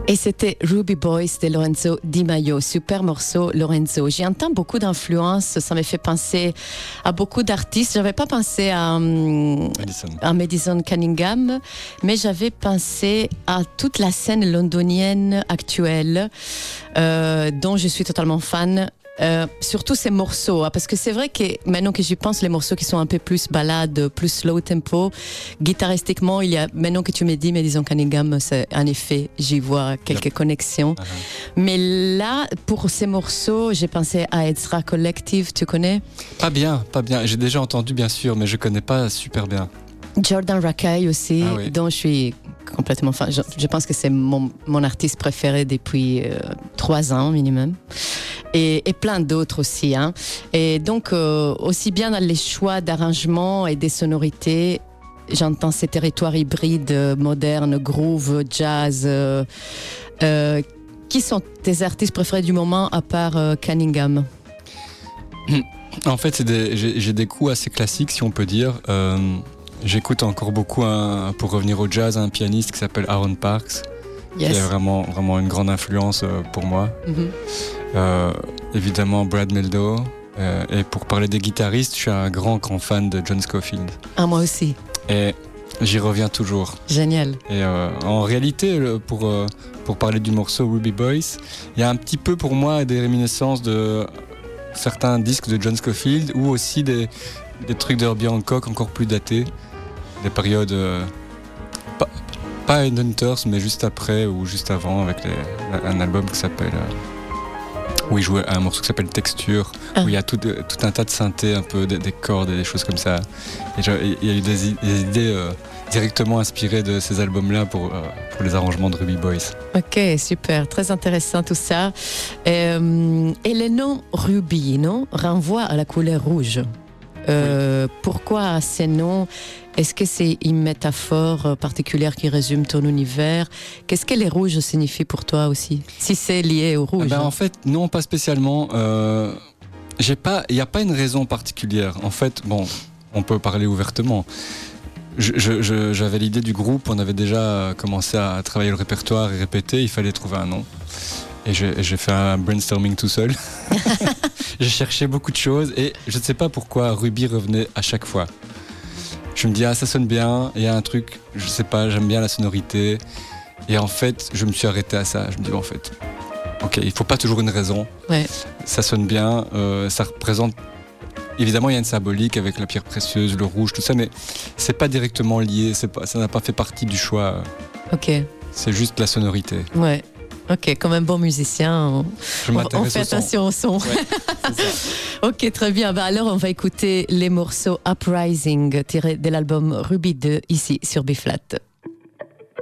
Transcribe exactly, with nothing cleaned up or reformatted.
Et c'était Ruby Boys de Lorenzo Di Maio. Super morceau, Lorenzo. J'y entends beaucoup d'influences. Ça m'a fait penser à beaucoup d'artistes. J'avais pas pensé à, Madison. à Madison Cunningham, mais j'avais pensé à toute la scène londonienne actuelle, euh, dont je suis totalement fan. Euh, surtout ces morceaux, hein, parce que c'est vrai que maintenant que j'y pense, les morceaux qui sont un peu plus ballades, plus slow tempo, guitaristiquement, il y a, maintenant que tu me dis, mais disons Cunningham, c'est, en effet, j'y vois quelques yep. connexions. Uh-huh. Mais là, pour ces morceaux, j'ai pensé à Ezra Collective, tu connais? Pas bien, pas bien. J'ai déjà entendu, bien sûr, mais je connais pas super bien. Jordan Rakei aussi, ah oui. dont je suis complètement fan. Je, je pense que c'est mon, mon artiste préféré depuis euh, trois ans minimum. Et, et plein d'autres aussi. Hein. Et donc, euh, aussi bien dans les choix d'arrangements et des sonorités, j'entends ces territoires hybrides, modernes, groove, jazz. Euh, euh, qui sont tes artistes préférés du moment à part euh, Cunningham? En fait, c'est des, j'ai, j'ai des coups assez classiques, si on peut dire. Euh, j'écoute encore beaucoup, un, pour revenir au jazz, un pianiste qui s'appelle Aaron Parks, yes. qui est vraiment, vraiment une grande influence euh, pour moi. Mm-hmm. Euh, évidemment Brad Mehldau, euh, et pour parler des guitaristes, je suis un grand grand fan de John Scofield. Ah, moi aussi. Et j'y reviens toujours. Génial. Et euh, en réalité, pour, euh, pour parler du morceau Ruby Boys, il y a un petit peu pour moi des réminiscences de certains disques de John Scofield, ou aussi des, des trucs de Herbie Hancock encore plus datés, des périodes euh, pas, pas Headhunters, mais juste après ou juste avant, avec les, un album qui s'appelle euh, où il jouait un morceau qui s'appelle Texture, ah. où il y a tout, tout un tas de synthés, un peu des, des cordes et des choses comme ça. Et il y a eu des, des idées euh, directement inspirées de ces albums-là pour, euh, pour les arrangements de Ruby Boys. Ok, super, très intéressant tout ça. Euh, et le nom Ruby, non, renvoie à la couleur rouge. Euh, oui. Pourquoi ces noms? Est-ce que c'est une métaphore particulière qui résume ton univers? Qu'est-ce que les rouges signifient pour toi aussi, si c'est lié au rouge? Ben, en fait, non, pas spécialement. Euh, j'ai pas, il n'y a pas une raison particulière. En fait, bon, on peut parler ouvertement. Je, je, je, j'avais l'idée du groupe, on avait déjà commencé à travailler le répertoire et répéter, il fallait trouver un nom. Et j'ai, j'ai fait un brainstorming tout seul. J'ai cherché beaucoup de choses et je ne sais pas pourquoi Ruby revenait à chaque fois. Je me dis, ah, ça sonne bien, il y a un truc, je sais pas, j'aime bien la sonorité. Et en fait, je me suis arrêté à ça. Je me dis, en fait, ok, il faut pas toujours une raison. Ouais. Ça sonne bien, euh, ça représente. Évidemment, il y a une symbolique avec la pierre précieuse, le rouge, tout ça, mais c'est pas directement lié, c'est pas, ça n'a pas fait partie du choix. Ok. C'est juste la sonorité. Ouais. Ok, comme un bon musicien, on, on fait attention au son. Ouais, c'est ça. Ok, très bien. Bah alors, on va écouter les morceaux Uprising tirés de l'album Ruby deux ici sur B-Flat.